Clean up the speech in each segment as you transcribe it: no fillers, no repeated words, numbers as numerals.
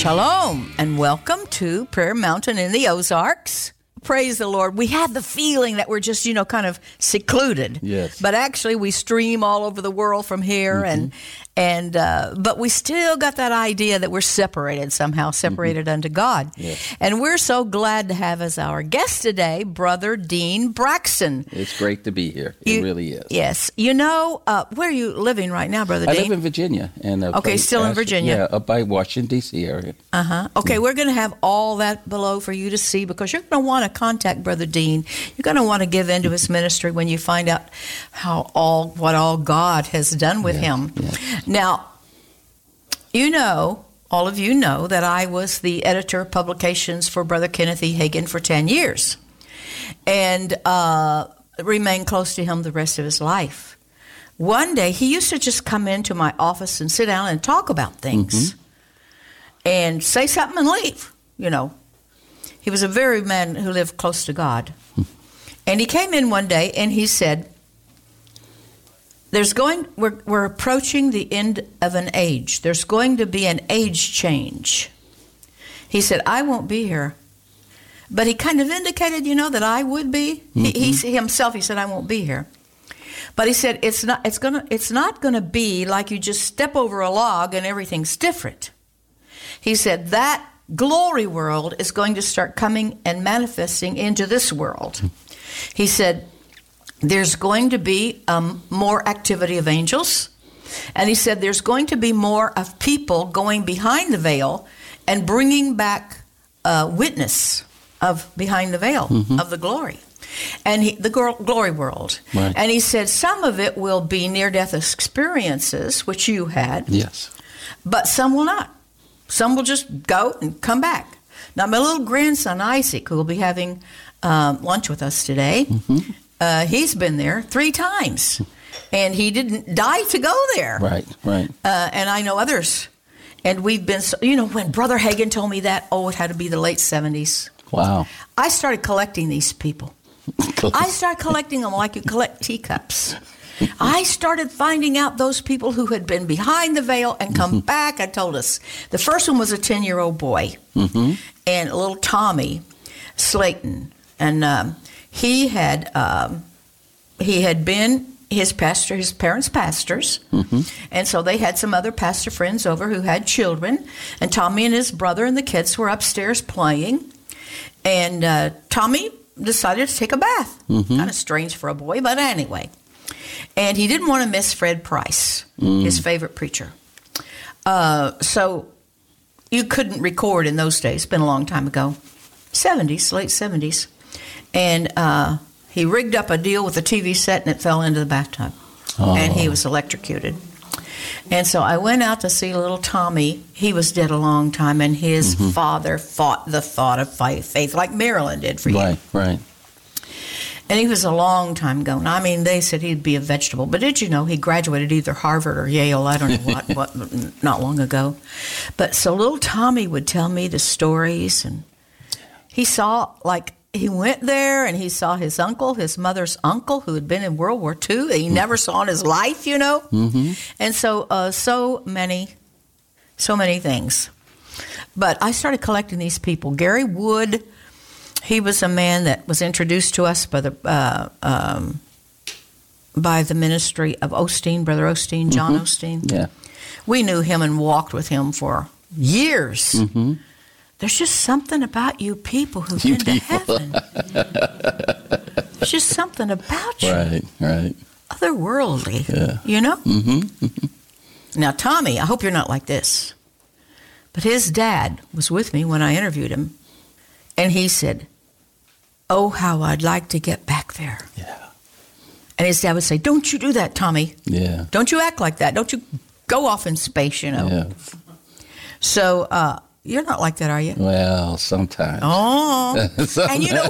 Shalom and welcome to Prayer Mountain in the Ozarks. Praise the Lord. We have the feeling that we're just, kind of secluded. Yes. But actually we stream all over the world from here but we still got that idea that we're separated somehow, separated unto God. Yes. And we're so glad to have as our guest today, Brother Dean Braxton. It's great to be here. It really is. Yes. Where are you living right now, Brother Dean? I live in Virginia. Still in Virginia. Yeah, up by Washington, D.C. area. Okay, we're going to have all that below for you to see because you're going to want to contact Brother Dean. You're going to want to give into his ministry when you find out what all God has done with him. Yeah. Now, all of you know that I was the editor of publications for Brother Kenneth E. Hagin for 10 years and remained close to him the rest of his life. One day, he used to just come into my office and sit down and talk about things and say something and leave, He was a very man who lived close to God. And he came in one day and he said, we're approaching the end of an age. There's going to be an age change. He said, I won't be here. But he kind of indicated, that I would be. He himself, he said, I won't be here. But he said, it's not gonna be like you just step over a log and everything's different. He said, that glory world is going to start coming and manifesting into this world. He said, there's going to be more activity of angels. And he said, there's going to be more of people going behind the veil and bringing back witness of behind the veil of the glory. And the glory world. Right. And he said, some of it will be near-death experiences, which you had. Yes. But some will not. Some will just go and come back. Now, my little grandson, Isaac, who will be having lunch with us today, he's been there 3 times. And he didn't die to go there. Right. And I know others. And we've been, when Brother Hagin told me that, it had to be the late 70s. Wow. I started collecting these people. I started collecting them like you collect teacups. I started finding out those people who had been behind the veil and come back. I told us. The first one was a 10-year-old boy, and little Tommy Slayton. And he had been his parents' pastors. And so they had some other pastor friends over who had children. And Tommy and his brother and the kids were upstairs playing. And Tommy decided to take a bath. Kind of strange for a boy, but anyway. And he didn't want to miss Fred Price, his favorite preacher. So you couldn't record in those days. It's been a long time ago. Late 70s. And he rigged up a deal with a TV set, and it fell into the bathtub. And he was electrocuted. And so I went out to see little Tommy. He was dead a long time, and his father fought the thought of faith like Marilyn did for you. Right. And he was a long time ago. I mean, they said he'd be a vegetable. But did you know he graduated either Harvard or Yale? I don't know what not long ago. But so little Tommy would tell me the stories. And he saw, he went there and he saw his uncle, his mother's uncle, who had been in World War II. That he never saw in his life, And so many things. But I started collecting these people. Gary Wood, he was a man that was introduced to us by the ministry of Osteen, Brother Osteen, John Osteen. Yeah. We knew him and walked with him for years. There's just something about you people who've been to heaven. There's just something about you. Right. Otherworldly, Now, Tommy, I hope you're not like this. But his dad was with me when I interviewed him. And he said, oh, how I'd like to get back there. Yeah. And his dad would say, don't you do that, Tommy. Yeah. Don't you act like that. Don't you go off in space, Yeah. So, you're not like that, are you? Well, sometimes. Oh. And you know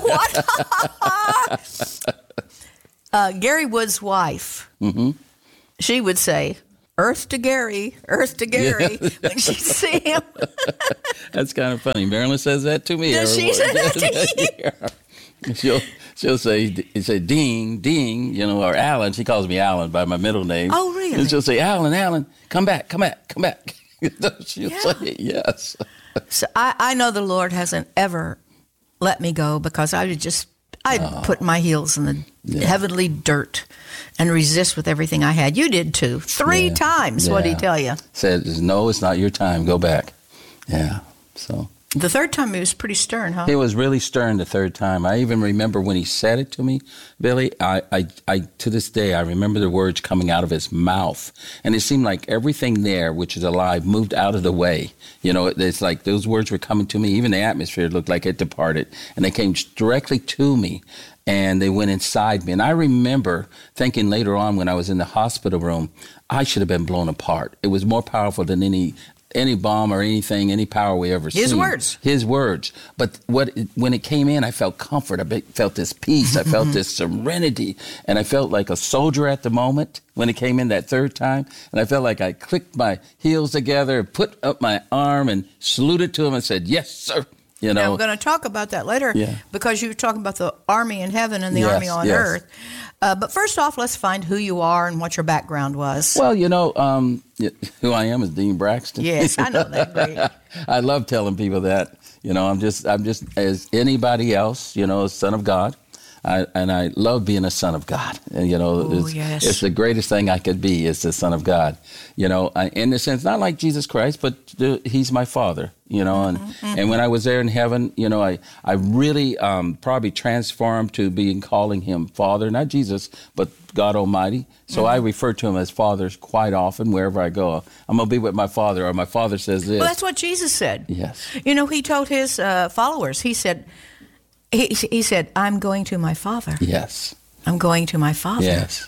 what? Gary Wood's wife, she would say, Earth to Gary, when she'd see him. That's kind of funny. Marilyn says that to me. Does she say that to you? She'll say, Dean, or Alan. She calls me Alan by my middle name. Oh, really? And she'll say, Alan, come back. She'll Yeah. say yes. So I know the Lord hasn't ever let me go because I'd put my heels in the heavenly dirt and resist with everything I had. You did too. 3 times. What'd he tell you? Said, no, it's not your time. Go back. Yeah. So The third time he was pretty stern, huh? he was really stern the third time. I even remember when he said it to me, Billy, I to this day, I remember the words coming out of his mouth. And it seemed like everything there, which is alive, moved out of the way. You know, it's like those words were coming to me. Even the atmosphere looked like it departed. And they came directly to me. And they went inside me. And I remember thinking later on when I was in the hospital room, I should have been blown apart. It was more powerful than any bomb or anything, any power we ever seen. His words. But when it came in, I felt comfort. I felt this peace. I felt this serenity. And I felt like a soldier at the moment when it came in that third time. And I felt like I clicked my heels together, put up my arm and saluted to him and said, yes, sir. You know, now, I'm going to talk about that later because you were talking about the army in heaven and the army on earth. But first off, let's find who you are and what your background was. Well, you know, who I am is Dean Braxton. Yes, I know that. Great. I love telling people that. You know, I'm just as anybody else, you know, a son of God. And I love being a son of God. And, you know, it's the greatest thing I could be is the son of God. You know, in the sense, not like Jesus Christ, but he's my father, you know. And when I was there in heaven, you know, I really probably transformed to calling him Father, not Jesus, but God Almighty. So I refer to him as Father quite often wherever I go. I'm going to be with my Father, or my Father says this. Well, that's what Jesus said. Yes. You know, he told his followers, he said, He said, I'm going to my Father. Yes. I'm going to my Father. Yes.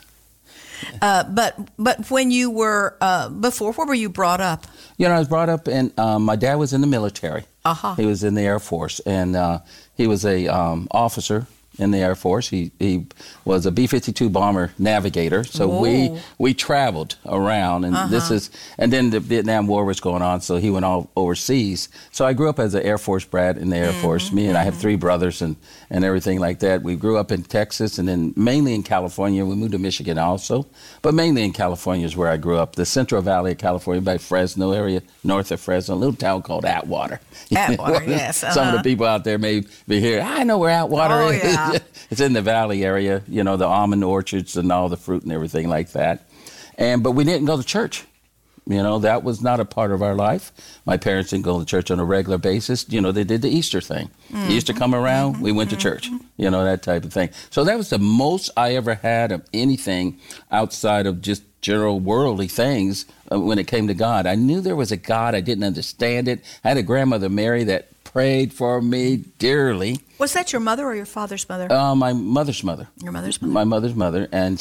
But when you were, before, where were you brought up? You know, I was brought up in, my dad was in the military. Uh-huh. He was in the Air Force, and he was a officer in the Air Force. He was a B-52 bomber navigator. So we traveled around, and and then the Vietnam War was going on, so he went all overseas. So I grew up as an Air Force brat in the Air Force. Me and I have 3 brothers and everything like that. We grew up in Texas and then mainly in California. We moved to Michigan also, but mainly in California is where I grew up. The Central Valley of California, by Fresno area, north of Fresno, a little town called Atwater. Atwater, yes. Some of the people out there may be here. I know where Atwater is. Yeah. It's in the valley area, you know, the almond orchards and all the fruit and everything like that. But we didn't go to church. You know, that was not a part of our life. My parents didn't go to church on a regular basis. You know, they did the Easter thing. Easter come around, we went to church, you know, that type of thing. So that was the most I ever had of anything outside of just general worldly things when it came to God. I knew there was a God. I didn't understand it. I had a grandmother, Mary, that prayed for me dearly. Was that your mother or your father's mother? My mother's mother. Your mother's mother? My mother's mother. And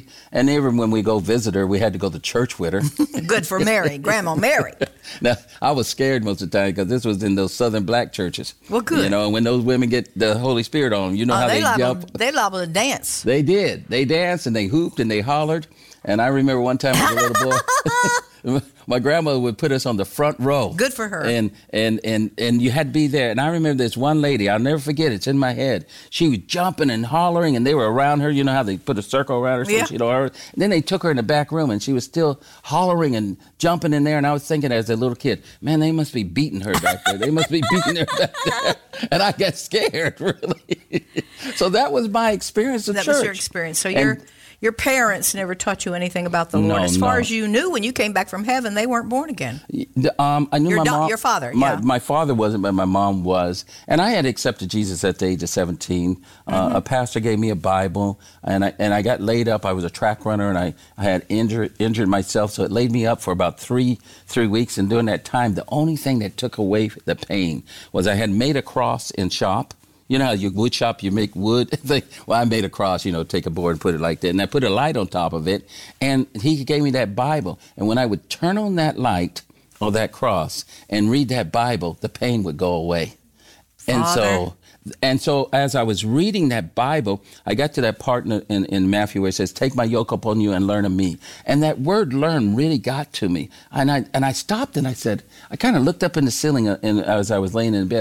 even when we go visit her, we had to go to church with her. Good for Mary, Grandma Mary. Now, I was scared most of the time because this was in those southern black churches. Well, good. You know, and when those women get the Holy Spirit on them, you know how they jump. They liable to dance. They did. They danced and they hooped and they hollered. And I remember one time as a little boy, my grandmother would put us on the front row. Good for her. And you had to be there. And I remember this one lady, I'll never forget it, it's in my head. She was jumping and hollering, and they were around her. You know how they put a circle around her so she'd hear. And then they took her in the back room, and she was still hollering and jumping in there. And I was thinking as a little kid, man, they must be beating her back there. They must be beating her back there. And I got scared, really. So that was my experience of church. That was your experience. So your parents never taught you anything about the Lord. As far as you knew, when you came back from heaven, they weren't born again. I knew my mom. Your father, My father wasn't, but my mom was. And I had accepted Jesus at the age of 17. A pastor gave me a Bible, and I got laid up. I was a track runner, and I had injured myself, so it laid me up for about three weeks. And during that time, the only thing that took away the pain was I had made a cross in shop. You know how you wood shop, you make wood? Well, I made a cross, you know, take a board and put it like that. And I put a light on top of it. And he gave me that Bible. And when I would turn on that light or that cross and read that Bible, the pain would go away. And so as I was reading that Bible, I got to that part in Matthew where it says, take my yoke upon you and learn of me. And that word learn really got to me. And I stopped and I said, I kind of looked up in the ceiling as I was laying in bed.